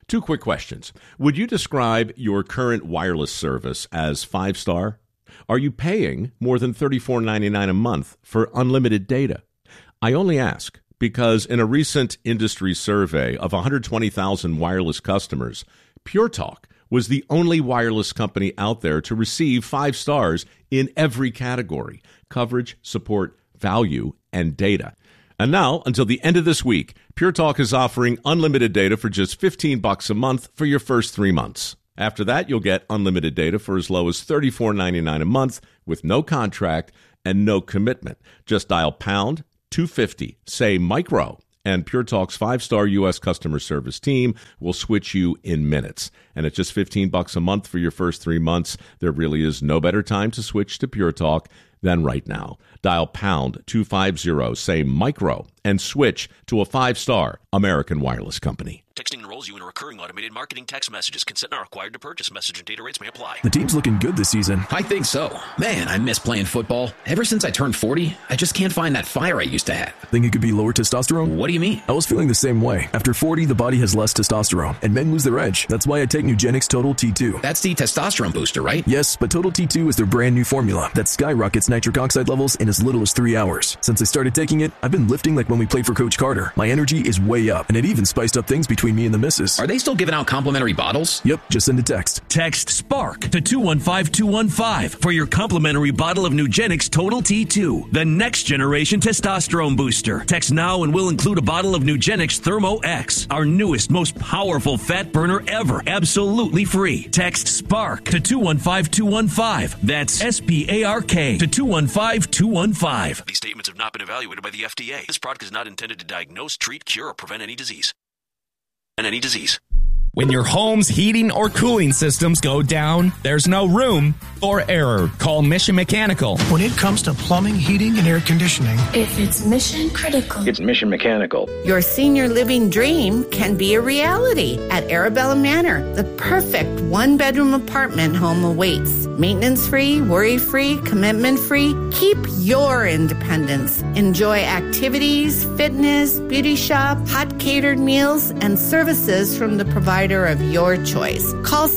Two quick questions. Would you describe your current wireless service as 5-star? Are you paying more than $34.99 a month for unlimited data? I only ask because in a recent industry survey of 120,000 wireless customers, Pure Talk was the only wireless company out there to receive 5 stars in every category: coverage, support, value, and data. And now, until the end of this week, Pure Talk is offering unlimited data for just $15 a month for your first 3 months. After that, you'll get unlimited data for as low as $34.99 a month with no contract and no commitment. Just dial pound 250, say micro, and Pure Talk's 5-star U.S. customer service team will switch you in minutes. And at just $15 a month for your first 3 months, there really is no better time to switch to Pure Talk than right now. Dial pound 250, say micro, and switch to a 5-star American wireless company. Texting enrolls you in a recurring automated marketing text messages. Consent not required to purchase. Message and data rates may apply. The team's looking good this season. I think so. Man, I miss playing football. Ever since I turned 40, I just can't find that fire I used to have. Think it could be lower testosterone? What do you mean? I was feeling the same way. After 40, the body has less testosterone, and men lose their edge. That's why I take Nugenix Total T2. That's the testosterone booster, right? Yes, but Total T2 is their brand new formula that skyrockets nitric oxide levels in as little as 3 hours. Since I started taking it, I've been lifting like when we played for Coach Carter. My energy is way up, and it even spiced up things between me and the missus. Are they still giving out complimentary bottles? Yep, just send a text. Text SPARK to 215-215 for your complimentary bottle of Nugenix Total T2, the next generation testosterone booster. Text now and we'll include a bottle of Nugenix Thermo X, our newest, most powerful fat burner ever, absolutely free. Text SPARK to 215-215. That's SPARK to 215-215. These statements have not been evaluated by the FDA. This product is not intended to diagnose, treat, cure, or prevent any disease. When your home's heating or cooling systems go down, there's no room for error. Call Mission Mechanical. When it comes to plumbing, heating, and air conditioning, if it's mission critical, it's Mission Mechanical. Your senior living dream can be a reality at Arabella Manor. The perfect one-bedroom apartment home awaits. Maintenance-free, worry-free, commitment-free. Keep your independence. Enjoy activities, fitness, beauty shop, hot catered meals, and services from the provider of your choice. Call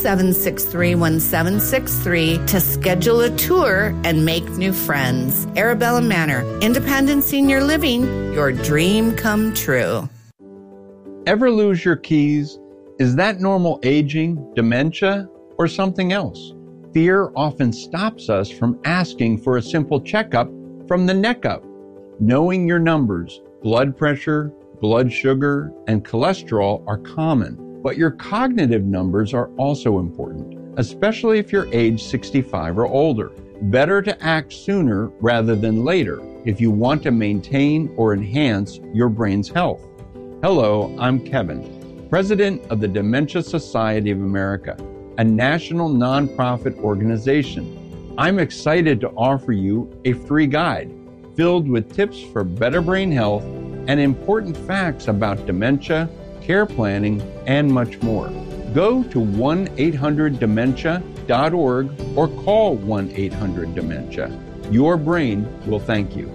763-1763 to schedule a tour and make new friends. Arabella Manor, independent senior living, your dream come true. Ever lose your keys? Is that normal aging, dementia, or something else? Fear often stops us from asking for a simple checkup from the neck up. Knowing your numbers, blood pressure, blood sugar, and cholesterol are common. But your cognitive numbers are also important, especially if you're age 65 or older. Better to act sooner rather than later if you want to maintain or enhance your brain's health. Hello, I'm Kevin, President of the Dementia Society of America, a national nonprofit organization. I'm excited to offer you a free guide filled with tips for better brain health and important facts about dementia, care planning, and much more. Go to 1-800-DEMENTIA.org or call 1-800-DEMENTIA. Your brain will thank you.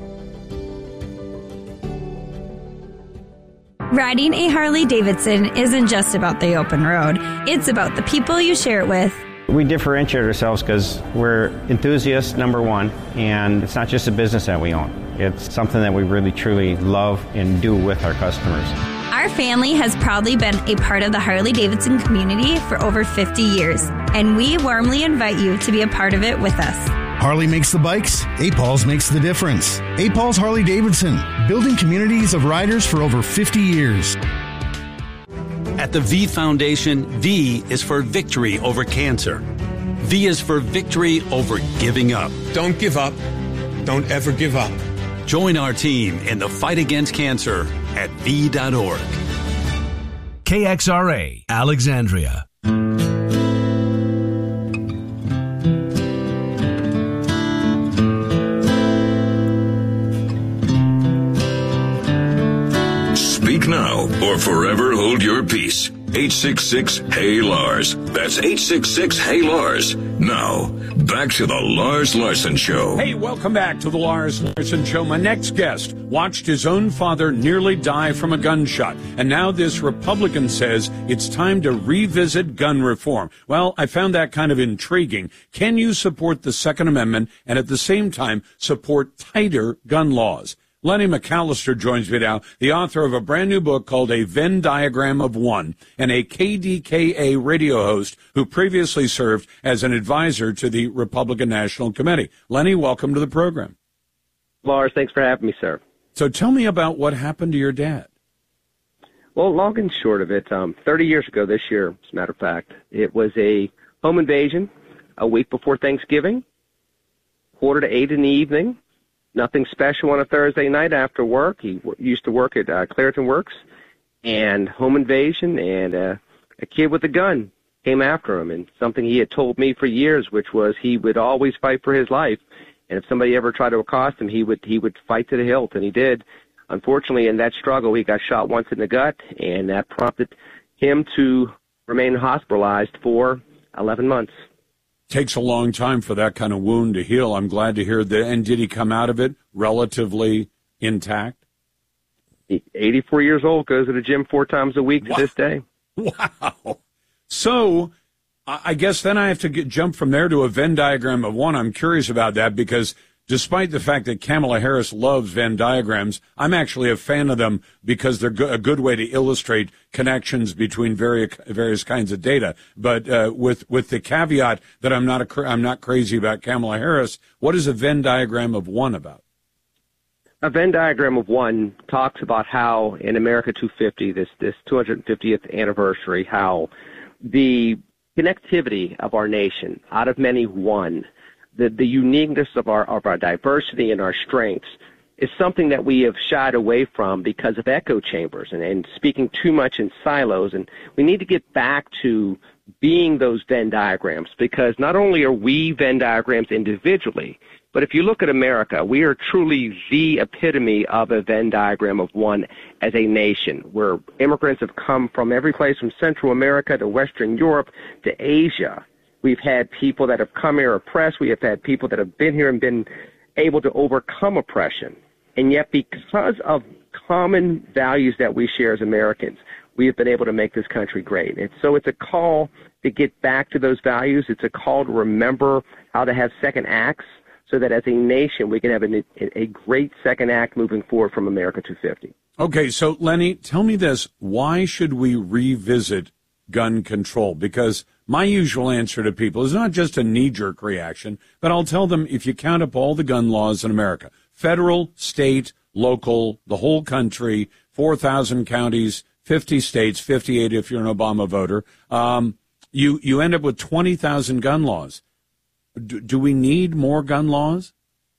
Riding a Harley-Davidson isn't just about the open road. It's about the people you share it with. We differentiate ourselves because we're enthusiasts, number one, and it's not just a business that we own. It's something that we really, truly love and do with our customers. Our family has proudly been a part of the Harley-Davidson community for over 50 years, and we warmly invite you to be a part of it with us. Harley makes the bikes, A-Pauls makes the difference. A-Pauls Harley-Davidson, building communities of riders for over 50 years. At the V Foundation, V is for victory over cancer. V is for victory over giving up. Don't give up. Don't ever give up. Join our team in the fight against cancer at V.org. KXRA, Alexandria. Speak now or forever hold your peace. 866-HEY-LARS. That's 866-HEY-LARS. Now, back to the Lars Larson Show. Hey, welcome back to the Lars Larson Show. My next guest watched his own father nearly die from a gunshot, and now this Republican says it's time to revisit gun reform. Well, I found that kind of intriguing. Can you support the Second Amendment and at the same time support tighter gun laws? Lenny McAllister joins me now, the author of a brand new book called A Venn Diagram of One, and a KDKA radio host who previously served as an advisor to the Republican National Committee. Lenny, welcome to the program. Lars, thanks for having me, sir. So tell me about what happened to your dad. Well, long and short of it, 30 years ago this year, as a matter of fact, it was a home invasion a week before Thanksgiving, 7:45 in the evening. Nothing special on a Thursday night after work. He used to work at Claritin Works, and home invasion, and a kid with a gun came after him, and something he had told me for years, which was he would always fight for his life, and if somebody ever tried to accost him, he would fight to the hilt, and he did. Unfortunately, in that struggle, he got shot once in the gut, and that prompted him to remain hospitalized for 11 months. Takes a long time for that kind of wound to heal. I'm glad to hear that. And did he come out of it relatively intact? 84 years old, goes to the gym 4 times a week to this day. Wow. So I guess then I have to jump from there to a Venn diagram of one. I'm curious about that because despite the fact that Kamala Harris loves Venn diagrams, I'm actually a fan of them because they're a good way to illustrate connections between various kinds of data. But with the caveat that I'm not crazy about Kamala Harris, what is a Venn diagram of one about? A Venn diagram of one talks about how in America 250, this 250th anniversary, how the connectivity of our nation, out of many one, the uniqueness of our diversity and our strengths is something that we have shied away from because of echo chambers and speaking too much in silos. And we need to get back to being those Venn diagrams, because not only are we Venn diagrams individually, but if you look at America, we are truly the epitome of a Venn diagram of one as a nation, where immigrants have come from every place from Central America to Western Europe to Asia. We've had people that have come here oppressed. We have had people that have been here and been able to overcome oppression. And yet because of common values that we share as Americans, we have been able to make this country great. And so it's a call to get back to those values. It's a call to remember how to have second acts so that as a nation we can have a great second act moving forward from America 250. Okay, so Lenny, tell me this. Why should we revisit gun control? Because my usual answer to people is not just a knee-jerk reaction, but I'll tell them if you count up all the gun laws in America, federal, state, local, the whole country, 4,000 counties, 50 states, 58 if you're an Obama voter, you end up with 20,000 gun laws. Do we need more gun laws?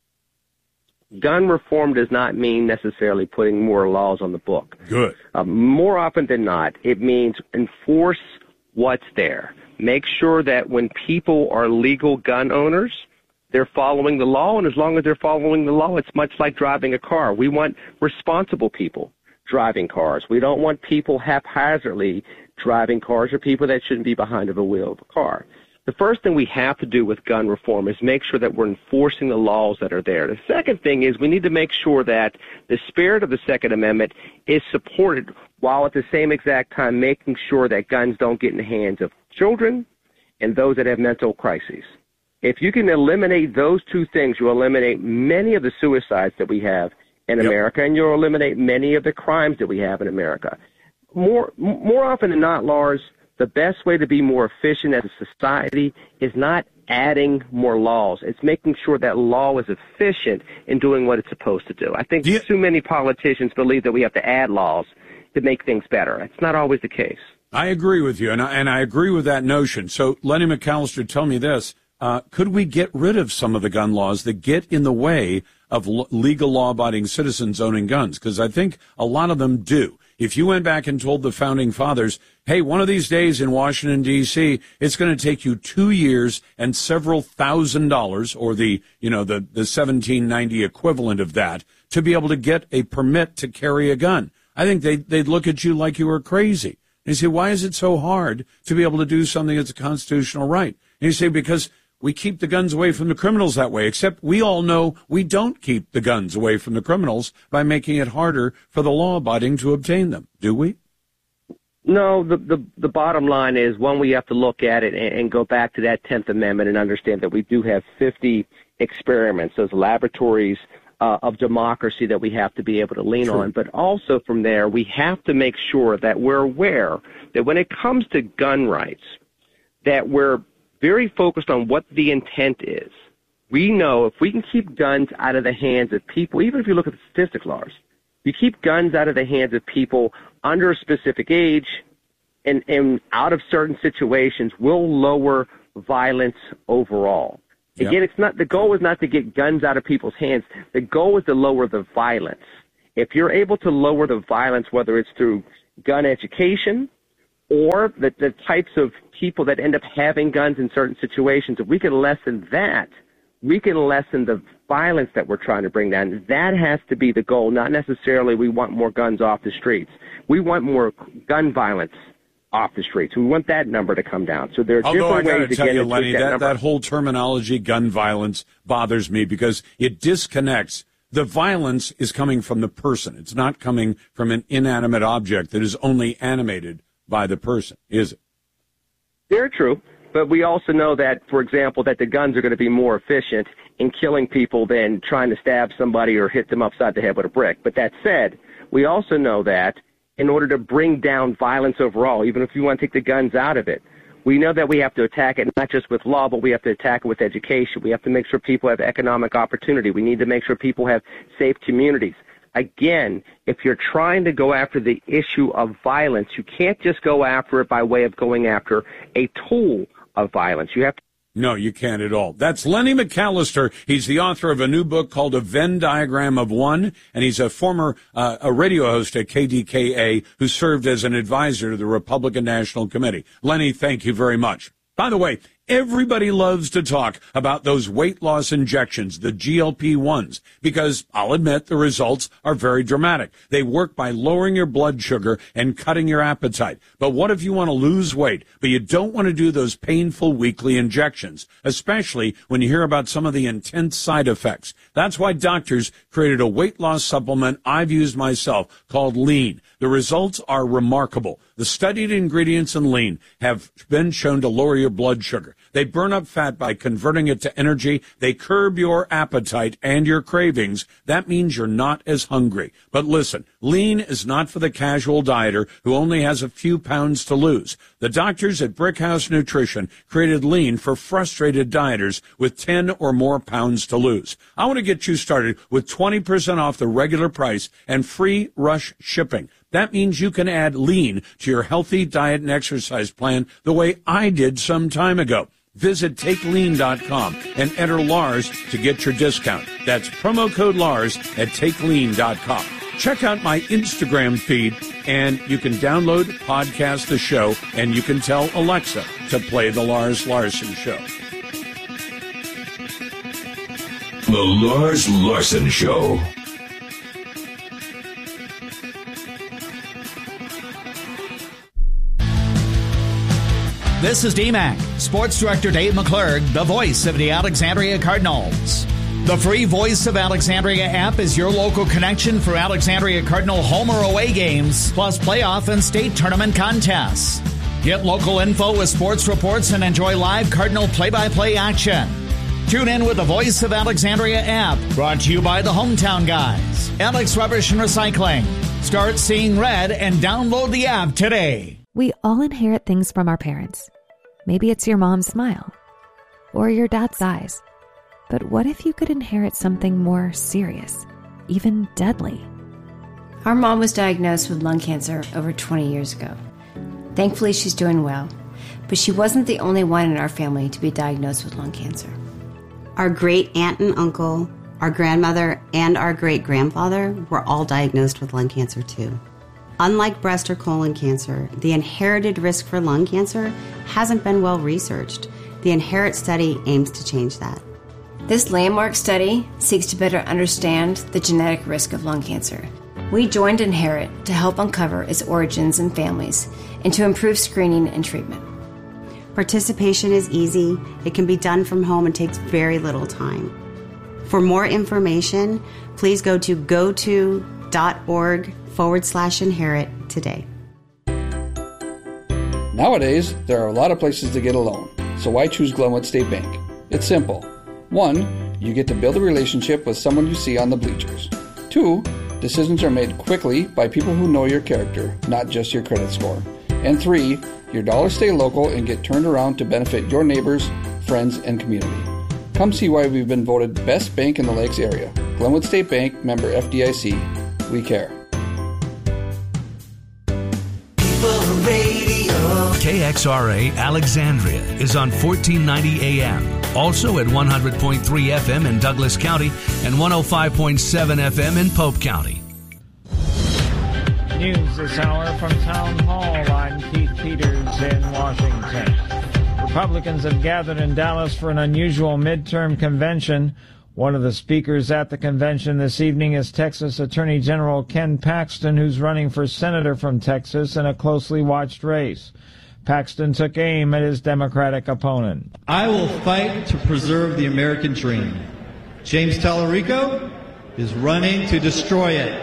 Gun reform does not mean necessarily putting more laws on the book. Good. More often than not, it means enforce what's there. Make sure that when people are legal gun owners, they're following the law, and as long as they're following the law, it's much like driving a car. We want responsible people driving cars. We don't want people haphazardly driving cars or people that shouldn't be behind the wheel of a car. The first thing we have to do with gun reform is make sure that we're enforcing the laws that are there. The second thing is we need to make sure that the spirit of the Second Amendment is supported while at the same exact time making sure that guns don't get in the hands of children and those that have mental crises. If you can eliminate those two things, you'll eliminate many of the suicides that we have in America, and you'll eliminate many of the crimes that we have in America. More often than not, Lars, the best way to be more efficient as a society is not adding more laws. It's making sure that law is efficient in doing what it's supposed to do. I think too many politicians believe that we have to add laws to make things better. It's not always the case. I agree with you, and I agree with that notion. So, Lenny McAllister, tell me this. Could we get rid of some of the gun laws that get in the way of legal law-abiding citizens owning guns? Because I think a lot of them do. If you went back and told the founding fathers, hey, one of these days in Washington, D.C., it's going to take you 2 years and several $1,000s, or the $1,790 equivalent of that, to be able to get a permit to carry a gun, I think they'd look at you like you were crazy. And you say, why is it so hard to be able to do something that's a constitutional right? And you say, because we keep the guns away from the criminals that way, except we all know we don't keep the guns away from the criminals by making it harder for the law-abiding to obtain them, do we? No, the bottom line is, one, we have to look at it and go back to that 10th Amendment and understand that we do have 50 experiments, those laboratories of democracy that we have to be able to lean on. But also from there, we have to make sure that we're aware that when it comes to gun rights, that we're very focused on what the intent is. We know if we can keep guns out of the hands of people, even if you look at the statistics, Lars, you keep guns out of the hands of people under a specific age and out of certain situations, will lower violence overall. Yep. Again, the goal is not to get guns out of people's hands. The goal is to lower the violence. If you're able to lower the violence, whether it's through gun education or the types of people that end up having guns in certain situations, if we can lessen that, we can lessen the violence that we're trying to bring down. That has to be the goal, not necessarily we want more guns off the streets. We want more gun violence off the streets. We want that number to come down. So there are different ways to get Lenny, that whole terminology, gun violence, bothers me because it disconnects. The violence is coming from the person. It's not coming from an inanimate object that is only animated by the person, is it? Very true. But we also know that, for example, that the guns are going to be more efficient in killing people than trying to stab somebody or hit them upside the head with a brick. But that said, we also know that in order to bring down violence overall, even if you want to take the guns out of it, we know that we have to attack it not just with law, but we have to attack it with education. We have to make sure people have economic opportunity. We need to make sure people have safe communities. Again, if you're trying to go after the issue of violence, you can't just go after it by way of going after a tool of violence. You have to. No, you can't at all. That's Lenny McAllister. He's the author of a new book called A Venn Diagram of One, and he's a former a radio host at KDKA who served as an advisor to the Republican National Committee. Lenny, thank you very much. By the way, everybody loves to talk about those weight loss injections, the GLP-1s, because I'll admit the results are very dramatic. They work by lowering your blood sugar and cutting your appetite. But what if you want to lose weight, but you don't want to do those painful weekly injections, especially when you hear about some of the intense side effects? That's why doctors created a weight loss supplement I've used myself called Lean. The results are remarkable. The studied ingredients in Lean have been shown to lower your blood sugar. They burn up fat by converting it to energy. They curb your appetite and your cravings. That means you're not as hungry. But listen, Lean is not for the casual dieter who only has a few pounds to lose. The doctors at Brickhouse Nutrition created Lean for frustrated dieters with 10 or more pounds to lose. I want to get you started with 20% off the regular price and free rush shipping. That means you can add Lean to your healthy diet and exercise plan the way I did some time ago. Visit TakeLean.com and enter Lars to get your discount. That's promo code Lars at TakeLean.com. Check out my Instagram feed, and you can download, podcast the show, and you can tell Alexa to play The Lars Larson Show. The Lars Larson Show. This is DMAC, Sports Director Dave McClurg, the voice of the Alexandria Cardinals. The free Voice of Alexandria app is your local connection for Alexandria Cardinal home or away games, plus playoff and state tournament contests. Get local info with sports reports and enjoy live Cardinal play-by-play action. Tune in with the Voice of Alexandria app, brought to you by the Hometown Guys, Alex Rubbish and Recycling. Start seeing red and download the app today. We all inherit things from our parents. Maybe it's your mom's smile or your dad's eyes. But what if you could inherit something more serious, even deadly? Our mom was diagnosed with lung cancer over 20 years ago. Thankfully, she's doing well, but she wasn't the only one in our family to be diagnosed with lung cancer. Our great aunt and uncle, our grandmother, and our great-grandfather were all diagnosed with lung cancer too. Unlike breast or colon cancer, the inherited risk for lung cancer hasn't been well researched. The INHERIT study aims to change that. This landmark study seeks to better understand the genetic risk of lung cancer. We joined INHERIT to help uncover its origins and families and to improve screening and treatment. Participation is easy, it can be done from home, and takes very little time. For more information, please go to goto.org/inherit today. Nowadays, there are a lot of places to get a loan, so why choose Glenwood State Bank? It's simple. 1, you get to build a relationship with someone you see on the bleachers. 2, decisions are made quickly by people who know your character, not just your credit score. And 3, your dollars stay local and get turned around to benefit your neighbors, friends, and community. Come see why we've been voted best bank in the Lakes area. Glenwood State Bank, member FDIC. We care. KXRA Alexandria is on 1490 AM. Also at 100.3 FM in Douglas County and 105.7 FM in Pope County. News this hour from Town Hall. I'm Keith Peters in Washington. Republicans have gathered in Dallas for an unusual midterm convention. One of the speakers at the convention this evening is Texas Attorney General Ken Paxton, who's running for senator from Texas in a closely watched race. Paxton took aim at his Democratic opponent. I will fight to preserve the American dream. James Tallarico is running to destroy it.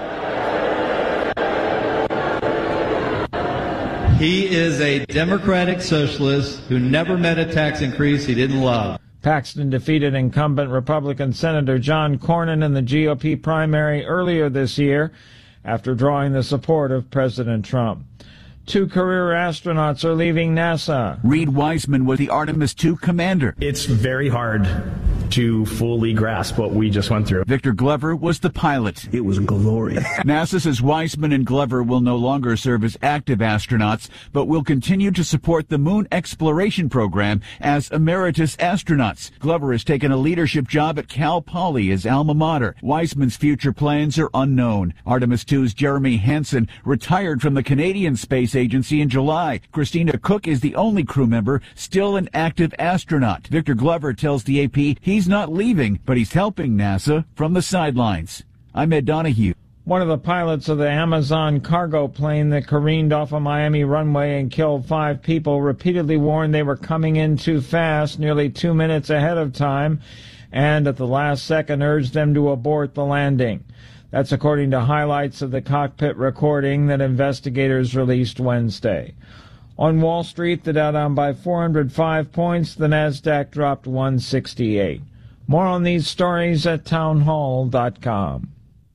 He is a Democratic socialist who never met a tax increase he didn't love. Paxton defeated incumbent Republican Senator John Cornyn in the GOP primary earlier this year after drawing the support of President Trump. 2 career astronauts are leaving NASA. Reed Wiseman was the Artemis II commander. It's very hard to fully grasp what we just went through. Victor Glover was the pilot. It was glorious. NASA says Wiseman and Glover will no longer serve as active astronauts, but will continue to support the moon exploration program as emeritus astronauts. Glover has taken a leadership job at Cal Poly, his alma mater. Wiseman's future plans are unknown. Artemis II's Jeremy Hansen retired from the Canadian Space Agency in July. Christina Cook is the only crew member still an active astronaut. Victor Glover tells the AP he's not leaving, but he's helping NASA from the sidelines. I'm Ed Donahue. One of the pilots of the Amazon cargo plane that careened off a Miami runway and killed 5 people repeatedly warned they were coming in too fast, nearly 2 minutes ahead of time, and at the last second urged them to abort the landing. That's according to highlights of the cockpit recording that investigators released Wednesday. On Wall Street, the Dow down by 405 points, the Nasdaq dropped 168. More on these stories at townhall.com.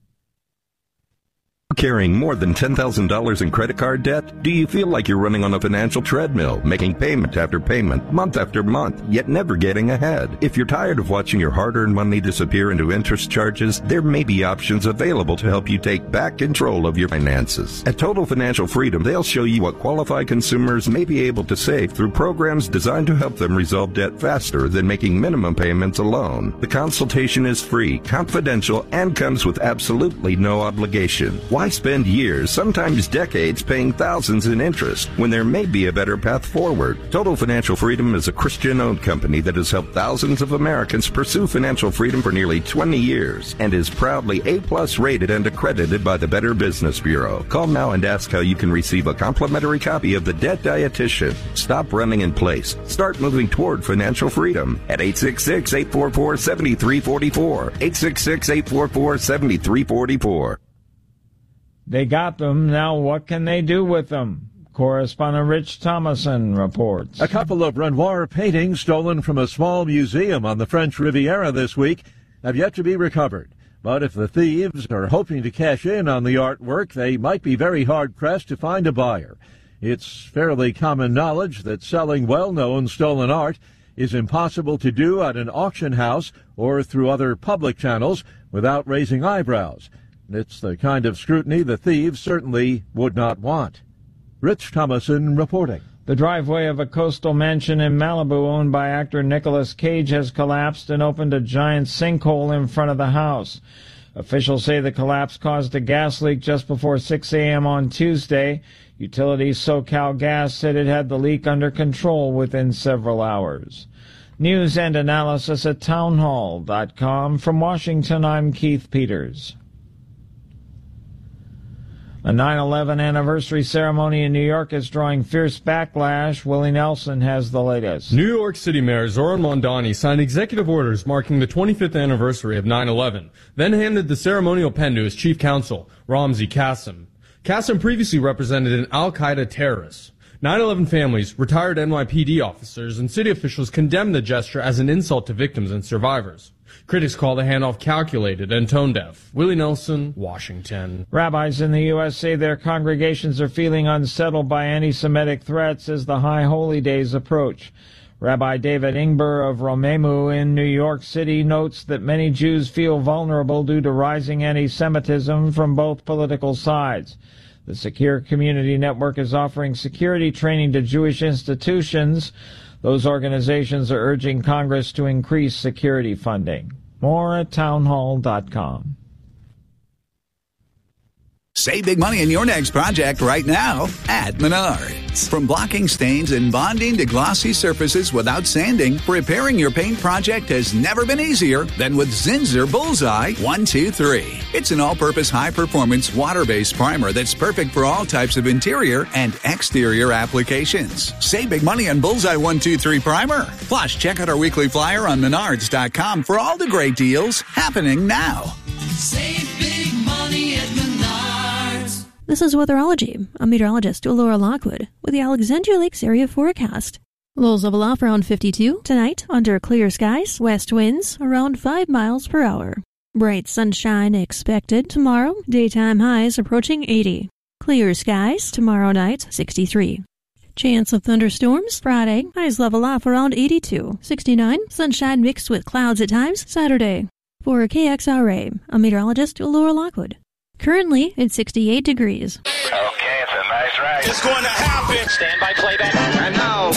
Carrying more than $10,000 in credit card debt? Do you feel like you're running on a financial treadmill, making payment after payment, month after month, yet never getting ahead? If you're tired of watching your hard-earned money disappear into interest charges, there may be options available to help you take back control of your finances. At Total Financial Freedom, they'll show you what qualified consumers may be able to save through programs designed to help them resolve debt faster than making minimum payments alone. The consultation is free, confidential, and comes with absolutely no obligation. Why spend years, sometimes decades, paying thousands in interest when there may be a better path forward? Total Financial Freedom is a Christian-owned company that has helped thousands of Americans pursue financial freedom for nearly 20 years and is proudly A+ rated and accredited by the Better Business Bureau. Call now and ask how you can receive a complimentary copy of The Debt Dietitian. Stop running in place. Start moving toward financial freedom at 866-844-7344. 866-844-7344. They got them. Now what can they do with them? Correspondent Rich Thomason reports. A couple of Renoir paintings stolen from a small museum on the French Riviera this week have yet to be recovered. But if the thieves are hoping to cash in on the artwork, they might be very hard-pressed to find a buyer. It's fairly common knowledge that selling well-known stolen art is impossible to do at an auction house or through other public channels without raising eyebrows. It's the kind of scrutiny the thieves certainly would not want. Rich Thomason reporting. The driveway of a coastal mansion in Malibu owned by actor Nicolas Cage has collapsed and opened a giant sinkhole in front of the house. Officials say the collapse caused a gas leak just before 6 a.m. on Tuesday. Utilities SoCal Gas said it had the leak under control within several hours. News and analysis at townhall.com. From Washington, I'm Keith Peters. A 9/11 anniversary ceremony in New York is drawing fierce backlash. Willie Nelson has the latest. New York City Mayor Zohran Mamdani signed executive orders marking the 25th anniversary of 9/11, then handed the ceremonial pen to his chief counsel, Ramzi Qasem. Qasem previously represented an al-Qaeda terrorist. 9/11 families, retired NYPD officers, and city officials condemned the gesture as an insult to victims and survivors. Critics call the handoff calculated and tone-deaf. Willie Nelson, Washington. Rabbis in the U.S. say their congregations are feeling unsettled by anti-Semitic threats as the High Holy Days approach. Rabbi David Ingber of Romemu in New York City notes that many Jews feel vulnerable due to rising anti-Semitism from both political sides. The Secure Community Network is offering security training to Jewish institutions. Those organizations are urging Congress to increase security funding. More at townhall.com. Save big money in your next project right now at Menards. From blocking stains and bonding to glossy surfaces without sanding, repairing your paint project has never been easier than with Zinsser Bullseye 123. It's an all-purpose high-performance water-based primer that's perfect for all types of interior and exterior applications. Save big money on Bullseye 123 primer. Plus, check out our weekly flyer on Menards.com for all the great deals happening now. Save big money at Menards. This is Weatherology. I'm meteorologist Laura Lockwood with the Alexandria Lakes area forecast. Lows level off around 52. Tonight, under clear skies, west winds around 5 miles per hour. Bright sunshine expected tomorrow, daytime highs approaching 80. Clear skies tomorrow night, 63. Chance of thunderstorms Friday, highs level off around 82. 69, sunshine mixed with clouds at times Saturday. For KXRA, I'm meteorologist Laura Lockwood. Currently, it's 68 degrees. Okay, it's a nice ride. It's going to happen. Stand by playback. And now,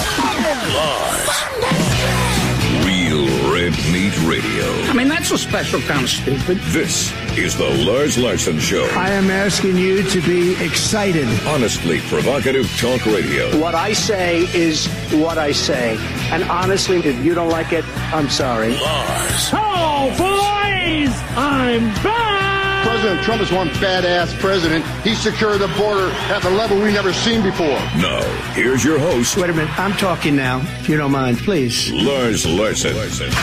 Lars. Real Red Meat Radio. I mean, that's a special kind of stupid. This is the Lars Larson Show. I am asking you to be excited. Honestly provocative talk radio. What I say is what I say. And honestly, if you don't like it, I'm sorry. Lars. Oh, boys! I'm back! President Trump is one badass president. He secured the border at the level we've never seen before. Now, here's your host. Wait a minute. I'm talking now, if you don't mind, please. Lars Larson.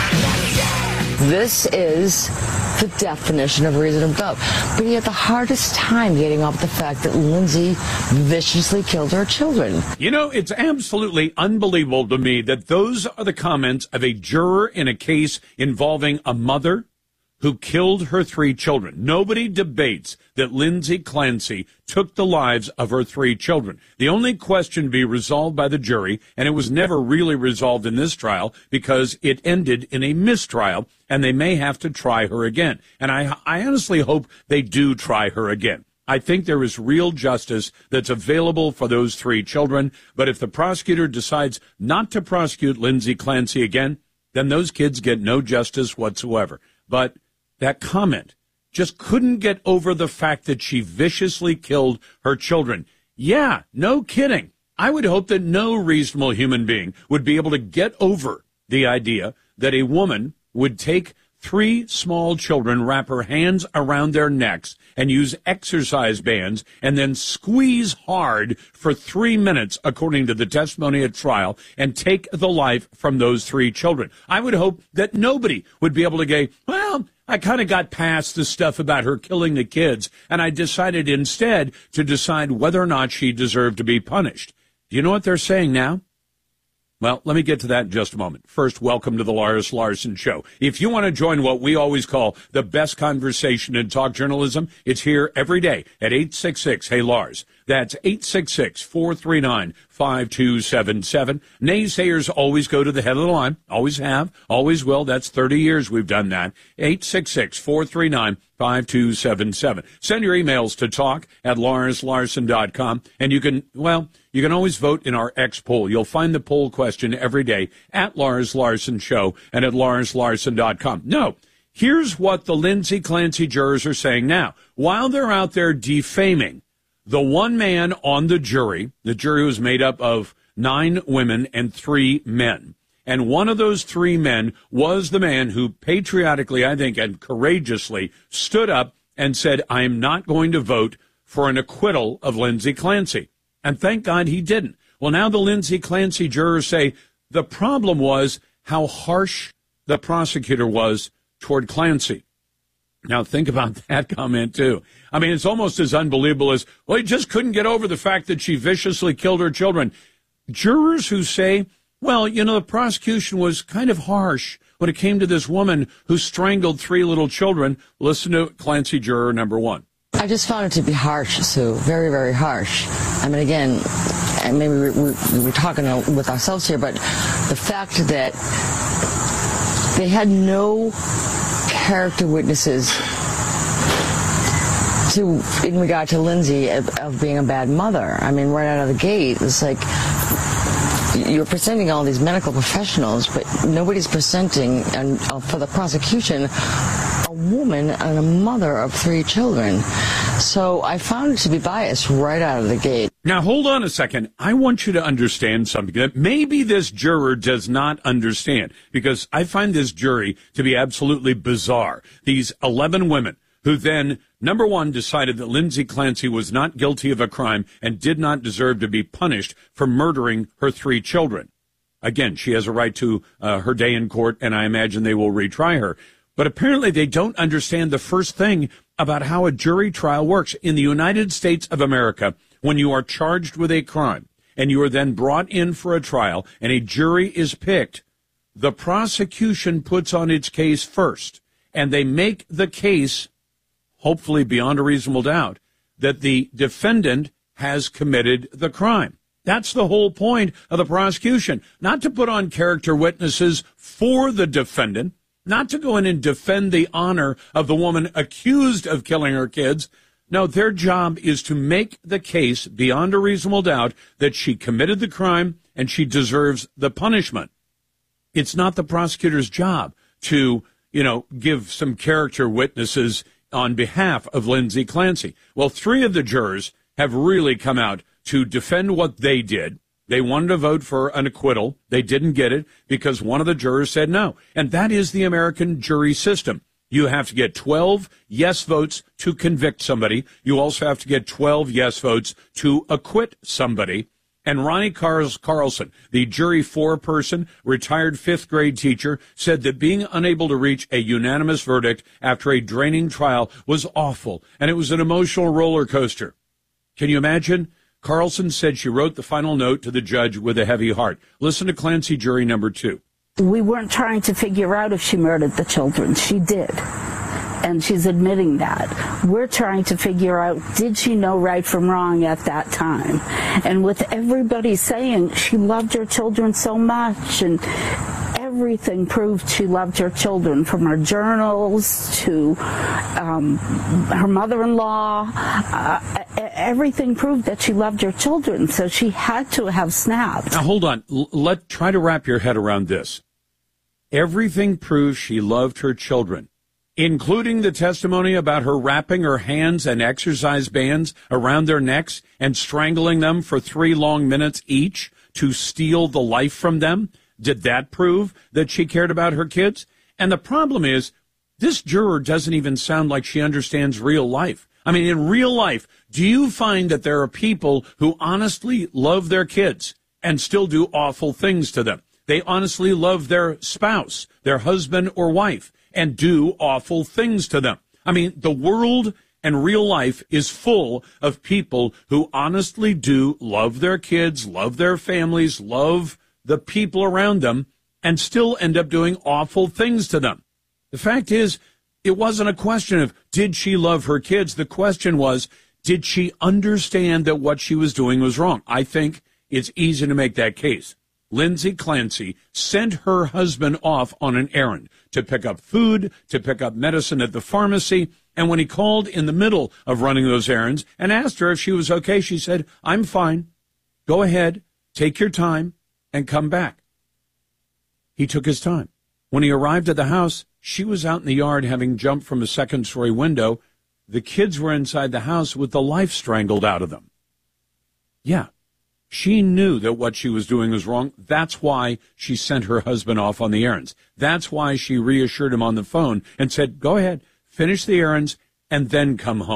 This is the definition of reasonable doubt. But he had the hardest time getting off the fact that Lindsay viciously killed her children. You know, it's absolutely unbelievable to me that those are the comments of a juror in a case involving a mother who killed her 3 children. Nobody debates that Lindsay Clancy took the lives of her 3 children. The only question to be resolved by the jury, and it was never really resolved in this trial because it ended in a mistrial, and they may have to try her again. And I honestly hope they do try her again. I think there is real justice that's available for those 3 children, but if the prosecutor decides not to prosecute Lindsay Clancy again, then those kids get no justice whatsoever. But that comment just couldn't get over the fact that she viciously killed her children. Yeah, no kidding. I would hope that no reasonable human being would be able to get over the idea that a woman would take 3 small children, wrap her hands around their necks, and use exercise bands, and then squeeze hard for 3 minutes, according to the testimony at trial, and take the life from those 3 children. I would hope that nobody would be able to go, well, I kind of got past the stuff about her killing the kids, and I decided instead to decide whether or not she deserved to be punished. Do you know what they're saying now? Well, let me get to that in just a moment. First, welcome to the Lars Larson Show. If you want to join what we always call the best conversation in talk journalism, it's here every day at 866-HEY-LARS. That's 866-439-5277. Naysayers always go to the head of the line. Always have. Always will. That's 30 years we've done that. 866-439-5277. Send your emails to talk@LarsLarson.com. And you can always vote in our X poll. You'll find the poll question every day at Lars Larson Show and at LarsLarson.com. No. Here's what the Lindsay Clancy jurors are saying now. While they're out there defaming the one man on the jury was made up of 9 women and 3 men. And one of those 3 men was the man who patriotically, I think, and courageously stood up and said, I am not going to vote for an acquittal of Lindsay Clancy. And thank God he didn't. Well, now the Lindsay Clancy jurors say the problem was how harsh the prosecutor was toward Clancy. Now, think about that comment, too. I mean, it's almost as unbelievable as, well, he just couldn't get over the fact that she viciously killed her children. Jurors who say, well, you know, the prosecution was kind of harsh when it came to this woman who strangled 3 little children. Listen to Clancy juror number 1. I just found it to be harsh, Sue. Very, very harsh. I mean, again, and maybe we're talking with ourselves here, but the fact that they had no character witnesses in regard to Lindsay of being a bad mother. I mean, right out of the gate, it's like you're presenting all these medical professionals, but nobody's presenting, and for the prosecution, a woman and a mother of 3 children. So I found it to be biased right out of the gate. Now, hold on a second. I want you to understand something that maybe this juror does not understand, because I find this jury to be absolutely bizarre. These 11 women who then, number 1, decided that Lindsay Clancy was not guilty of a crime and did not deserve to be punished for murdering her 3 children. Again, she has a right to her day in court, and I imagine they will retry her. But apparently they don't understand the first thing about how a jury trial works. In the United States of America, when you are charged with a crime and you are then brought in for a trial and a jury is picked, the prosecution puts on its case first, and they make the case, hopefully beyond a reasonable doubt, that the defendant has committed the crime. That's the whole point of the prosecution, not to put on character witnesses for the defendant, not to go in and defend the honor of the woman accused of killing her kids. No, their job is to make the case beyond a reasonable doubt that she committed the crime and she deserves the punishment. It's not the prosecutor's job to, give some character witnesses on behalf of Lindsay Clancy. Well, 3 of the jurors have really come out to defend what they did. They wanted to vote for an acquittal. They didn't get it because one of the jurors said no. And that is the American jury system. You have to get 12 yes votes to convict somebody. You also have to get 12 yes votes to acquit somebody. And Ronnie Carlson, the jury 4-person, retired 5th grade teacher, said that being unable to reach a unanimous verdict after a draining trial was awful, and it was an emotional roller coaster. Can you imagine? Carlson said she wrote the final note to the judge with a heavy heart. Listen to Clancy jury number 2. We weren't trying to figure out if she murdered the children. She did. And she's admitting that. We're trying to figure out, did she know right from wrong at that time? And with everybody saying she loved her children so much, and everything proved she loved her children, from her journals to her mother-in-law. Everything proved that she loved her children, so she had to have snapped. Now, hold on. Try to wrap your head around this. Everything proves she loved her children, including the testimony about her wrapping her hands and exercise bands around their necks and strangling them for 3 long minutes each to steal the life from them. Did that prove that she cared about her kids? And the problem is, this juror doesn't even sound like she understands real life. I mean, in real life, do you find that there are people who honestly love their kids and still do awful things to them? They honestly love their spouse, their husband or wife, and do awful things to them. I mean, the world and real life is full of people who honestly do love their kids, love their families, love the people around them, and still end up doing awful things to them. The fact is, it wasn't a question of, did she love her kids? The question was, did she understand that what she was doing was wrong? I think it's easy to make that case. Lindsay Clancy sent her husband off on an errand to pick up food, to pick up medicine at the pharmacy, and when he called in the middle of running those errands and asked her if she was okay, she said, "I'm fine. Go ahead, take your time, and come back." He took his time. When he arrived at the house, she was out in the yard having jumped from a second-story window. The kids were inside the house with the life strangled out of them. Yeah, she knew that what she was doing was wrong. That's why she sent her husband off on the errands. That's why she reassured him on the phone and said, "Go ahead, finish the errands, and then come home."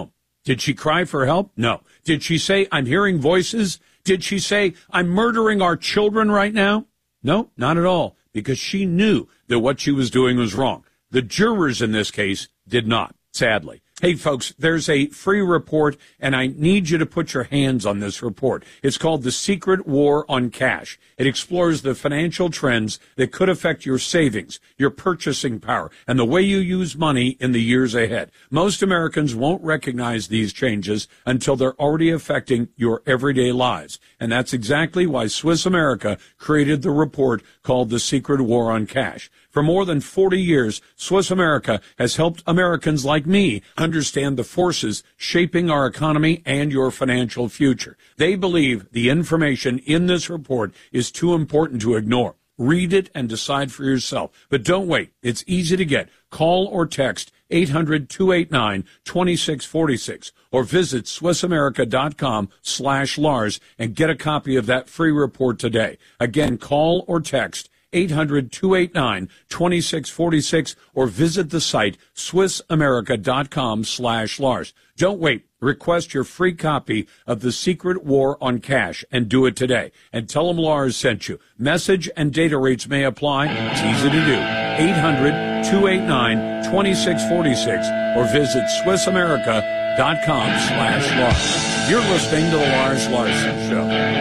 Did she cry for help? No. Did she say, I'm hearing voices? Did she say, I'm murdering our children right now? No, not at all, because she knew that what she was doing was wrong. The jurors in this case did not, sadly. Hey, folks, there's a free report, and I need you to put your hands on this report. It's called The Secret War on Cash. It explores the financial trends that could affect your savings, your purchasing power, and the way you use money in the years ahead. Most Americans won't recognize these changes until they're already affecting your everyday lives. And that's exactly why Swiss America created the report called The Secret War on Cash. For more than 40 years, Swiss America has helped Americans like me understand the forces shaping our economy and your financial future. They believe the information in this report is too important to ignore. Read it and decide for yourself. But don't wait. It's easy to get. Call or text 800-289-2646 or visit SwissAmerica.com/Lars and get a copy of that free report today. Again, call or text 800-289-2646 or visit the site SwissAmerica.com/Lars. Don't wait. Request your free copy of The Secret War on Cash and do it today. And tell them Lars sent you. Message and data rates may apply. It's easy to do. 800-289-2646 or visit SwissAmerica.com/Lars. You're listening to The Lars Larson Show.